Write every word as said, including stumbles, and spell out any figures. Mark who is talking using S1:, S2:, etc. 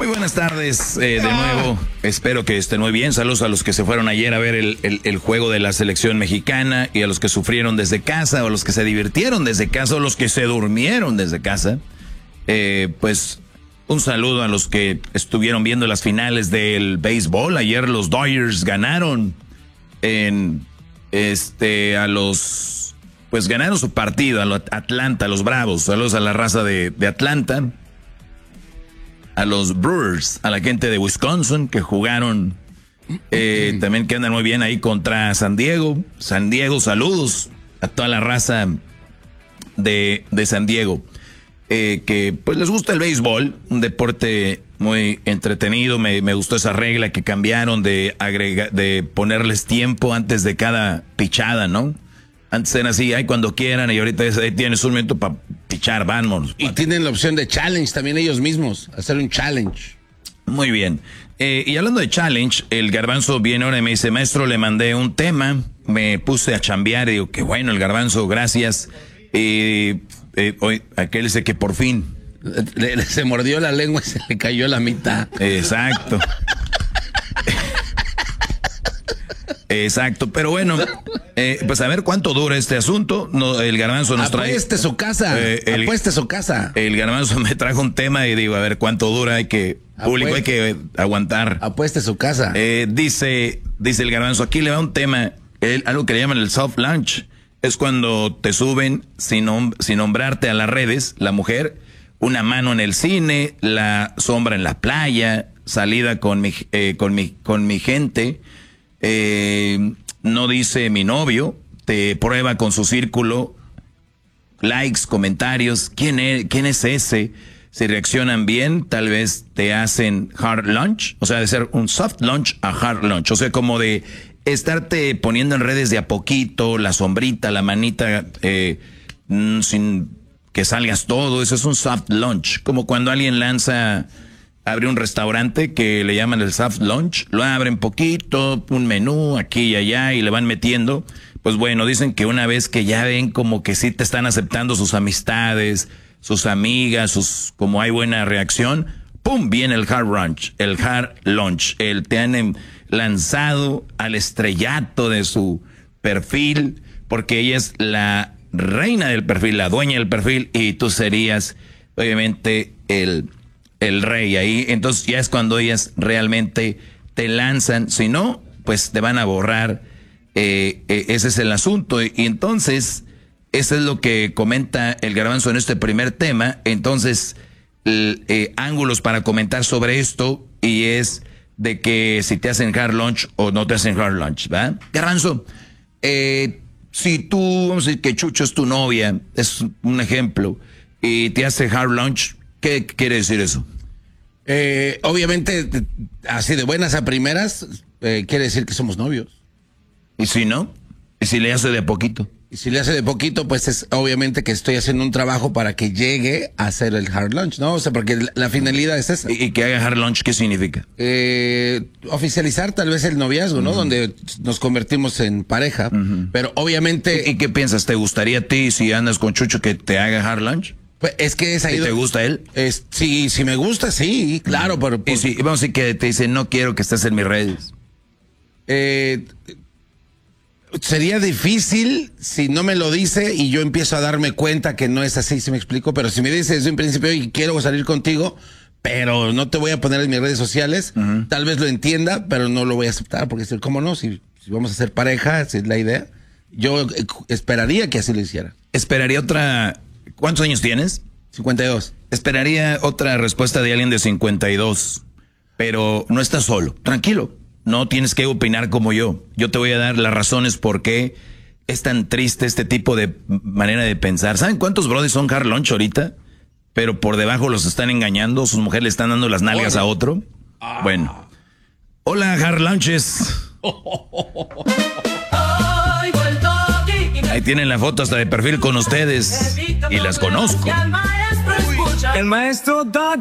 S1: buenas tardes eh, de nuevo. Espero que estén muy bien. Saludos a los que se fueron ayer a ver el, el, el juego de la selección mexicana y a los que sufrieron desde casa, o a los que se divirtieron desde casa, o los que se durmieron desde casa. Eh, pues un saludo a los que estuvieron viendo las finales del béisbol. Ayer los Dodgers ganaron en este a los pues ganaron su partido a los Atlanta, a los Bravos. Saludos a la raza de, de Atlanta. A los Brewers, a la gente de Wisconsin que jugaron, eh, también que andan muy bien ahí contra San Diego. San Diego, saludos a toda la raza de, de San Diego, eh, que pues les gusta el béisbol, un deporte muy entretenido. Me, me gustó esa regla que cambiaron de, agrega, de ponerles tiempo antes de cada pichada, ¿no? Antes era así, ahí cuando quieran, y ahorita ahí tienes un momento para pichar, vamos.
S2: Y tienen la opción de challenge también ellos mismos, hacer un challenge.
S1: Muy bien. Eh, y hablando de challenge, el Garbanzo viene ahora y me dice, maestro, le mandé un tema, me puse a chambear y digo, qué bueno el Garbanzo, gracias. Eh, eh, hoy, aquel dice que por fin.
S2: Le, le, se mordió la lengua y se le cayó la mitad.
S1: Exacto. Exacto, pero bueno, eh, pues a ver cuánto dura este asunto. No, el Garbanzo nos trae.
S2: Apueste su casa, eh, el, apueste su casa.
S1: El Garbanzo me trajo un tema y digo, a ver cuánto dura, hay que, público hay que aguantar.
S2: Apueste su casa.
S1: Eh, dice, dice el Garbanzo, aquí le va un tema, el, algo que le llaman el soft launch. Es cuando te suben sin, nom sin nombrarte a las redes, la mujer, una mano en el cine, la sombra en la playa, salida con mi, eh, con mi, con mi gente. Eh, no dice mi novio, te prueba con su círculo, likes, comentarios, ¿quién es, quién es ese? Si reaccionan bien, tal vez te hacen hard launch, o sea, de ser un soft launch a hard launch, o sea, como de estarte poniendo en redes de a poquito, la sombrita, la manita, eh, sin que salgas todo, eso es un soft launch, como cuando alguien lanza... Abre un restaurante que le llaman el soft launch, lo abren poquito, un menú aquí y allá y le van metiendo. Pues bueno, dicen que una vez que ya ven como que sí te están aceptando sus amistades, sus amigas, sus como hay buena reacción, ¡pum! Viene el hard launch, el hard launch. El te han lanzado al estrellato de su perfil, porque ella es la reina del perfil, la dueña del perfil, y tú serías, obviamente, el... el rey ahí. Entonces ya es cuando ellas realmente te lanzan, si no, pues te van a borrar. Eh, eh, ese es el asunto. Y entonces, eso es lo que comenta el Garbanzo en este primer tema. Entonces, el, eh, ángulos para comentar sobre esto, y es de que si te hacen hard launch o no te hacen hard launch, ¿va? Garbanzo, eh, si tú, vamos a decir que Chucho es tu novia, es un ejemplo, y te hace hard launch, ¿qué quiere decir eso?
S2: Eh, obviamente, así de buenas a primeras, eh, quiere decir que somos novios.
S1: ¿Y si no? ¿Y si le hace de poquito?
S2: Y si le hace de poquito, pues es obviamente que estoy haciendo un trabajo para que llegue a hacer el hard launch, ¿no? O sea, porque la, la finalidad es esa.
S1: ¿Y, y que haga hard launch qué significa?
S2: Eh, oficializar tal vez el noviazgo, ¿no? Uh-huh. Donde nos convertimos en pareja. Uh-huh. Pero obviamente...
S1: ¿Y, ¿Y qué piensas? ¿Te gustaría a ti, si andas con Chucho, que te haga hard launch?
S2: Pues es que es ahí.
S1: ¿Y te gusta él?
S2: Es, sí, si me gusta, sí, claro. Uh-huh. Pero,
S1: por... Y si, vamos a decir que te dice, no quiero que estés en mis redes.
S2: Eh... Sería difícil si no me lo dice y yo empiezo a darme cuenta que no es así, si me explico. Pero si me dice desde un principio y quiero salir contigo, pero no te voy a poner en mis redes sociales, uh-huh. tal vez lo entienda, pero no lo voy a aceptar. Porque, ¿cómo no? Si, si vamos a ser pareja, si es la idea, yo esperaría que así lo hiciera.
S1: Esperaría otra... ¿Cuántos años tienes?
S2: cincuenta y dos.
S1: Esperaría otra respuesta de alguien de cincuenta y dos. Pero no estás solo. Tranquilo. No tienes que opinar como yo. Yo te voy a dar las razones por qué es tan triste este tipo de manera de pensar. ¿Saben cuántos brothers son hard launch ahorita? Pero por debajo los están engañando. Sus mujeres le están dando las nalgas Hola. a otro. Ah. Bueno. Hola, hard launches. Ahí tienen la foto hasta de perfil con ustedes. Y las conozco.
S3: El maestro Doc.